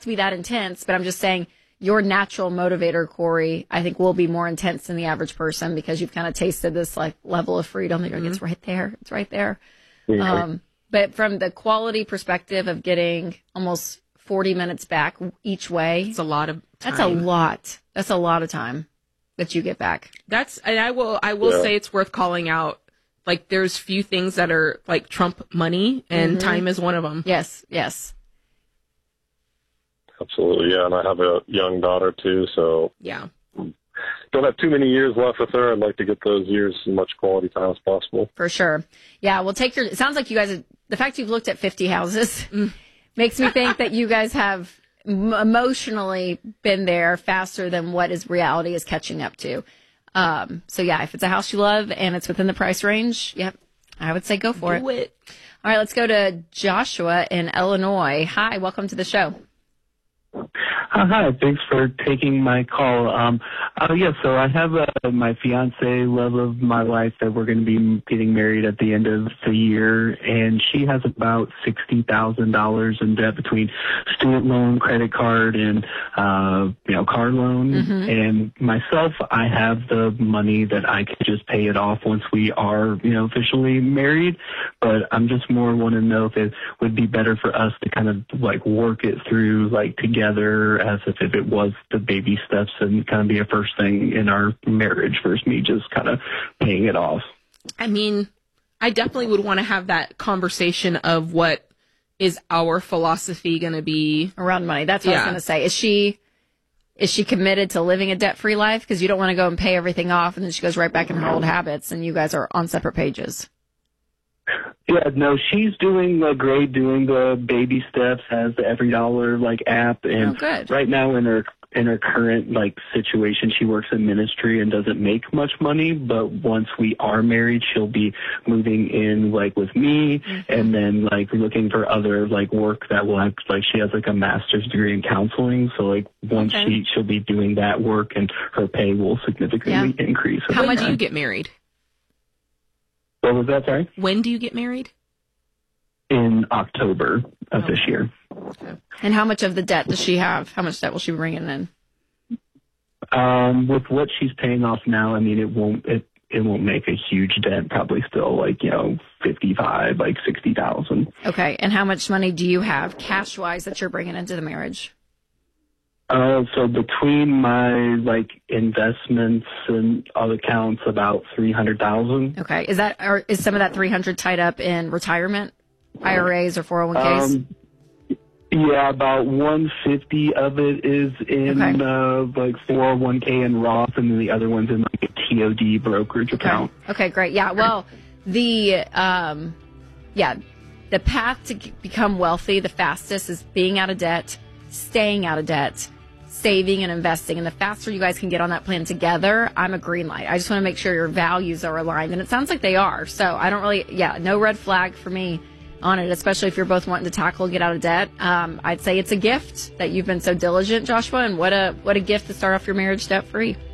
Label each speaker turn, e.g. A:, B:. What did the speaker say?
A: to be that intense, but I'm just saying your natural motivator, Corey, I think will be more intense than the average person because you've kind of tasted this like level of freedom that you're like, it's right there. It's right there. But from the quality perspective of getting almost 40 minutes back each way.
B: It's a lot of time.
A: That's a lot. That's a lot of time that you get back.
B: And I will say it's worth calling out. Like, there's few things that are like trump money, and time is one of them.
A: Yes, yes.
C: Absolutely, yeah. And I have a young daughter too, so
B: yeah.
C: Don't have too many years left with her. I'd like to get those years as much quality time as possible.
A: For sure. Yeah, well, it sounds like you guys, the fact you've looked at 50 houses makes me think that you guys have emotionally been there faster than what is reality is catching up to. So yeah, if it's a house you love and it's within the price range, yep, I would say go for it.
B: Do it.
A: All right, let's go to Joshua in Illinois. Hi, welcome to the show.
D: Hi, thanks for taking my call. So I have my fiance, love of my life, that we're going to be getting married at the end of the year, and she has about $60,000 in debt between student loan, credit card, and car loan. And myself, I have the money that I can just pay it off once we are officially married. But I'm just more want to know if it would be better for us to kind of like work it through like together, as if it was the baby steps and kind of be a first thing in our marriage versus me just kind of paying it off.
B: I mean, I definitely would want to have that conversation of what is our philosophy going to be
A: around money. That's what I was going to say. Is she committed to living a debt-free life? Because you don't want to go and pay everything off and then she goes right back in her old habits and you guys are on separate pages.
D: Yeah, no, she's doing great, doing the baby steps, has the Every Dollar app, and right now in her current situation, she works in ministry and doesn't make much money. But once we are married, she'll be moving in with me, and then looking for other work that will she has a master's degree in counseling. So once she'll be doing that work, and her pay will significantly increase.
B: How much do you get married?
D: What was that, sorry?
B: When do you get married?
D: In October of this year.
A: Okay. And how much of the debt does she have? How much debt will she be bringing in?
D: With what she's paying off now, I mean, it won't make a huge dent. Probably still 55, 60,000.
A: Okay. And how much money do you have cash wise that you're bringing into the marriage?
D: So between my investments and other accounts, about 300,000.
A: Okay. Is some of that 300 tied up in retirement, IRAs or 401ks?
D: Yeah, about 150 of it is in 401k and Roth, and then the other one's in a TOD brokerage account.
A: Okay, great. Yeah. Well, the path to become wealthy the fastest is being out of debt, staying out of debt, saving and investing. And the faster you guys can get on that plan together, I'm a green light. I just want to make sure your values are aligned. And it sounds like they are. So I don't really, no red flag for me on it, especially if you're both wanting to tackle and get out of debt. I'd say it's a gift that you've been so diligent, Joshua. And what a gift to start off your marriage debt free.